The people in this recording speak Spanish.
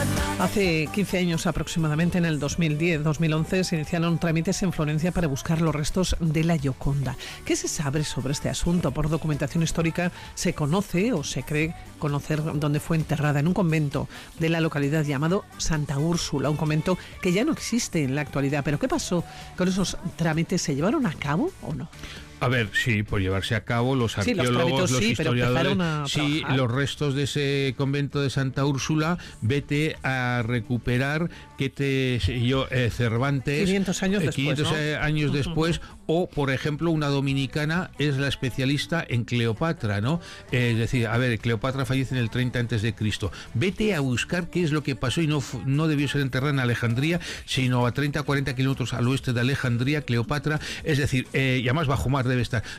Hace 15 años aproximadamente, en el 2010-2011, se iniciaron trámites en Florencia para buscar los restos de la Gioconda. ¿Qué se sabe sobre este asunto? Por documentación histórica se conoce o se cree conocer dónde fue enterrada, en un convento de la localidad llamado Santa Úrsula, un convento que ya no existe en la actualidad. ¿Pero qué pasó con esos trámites? ¿Se llevaron a cabo o no? A ver, sí, por llevarse a cabo, los arqueólogos, los historiadores, sí, los restos de ese convento de Santa Úrsula, vete a recuperar, Cervantes, 500 años después, 500 ¿no? años después, o, por ejemplo, una dominicana es la especialista en Cleopatra, ¿no? Es decir, a ver, Cleopatra fallece en el 30 a.C. Vete a buscar qué es lo que pasó y no debió ser enterrada en Alejandría, sino a 30-40 kilómetros al oeste de Alejandría, Cleopatra, es decir, y además bajo mar debe estar.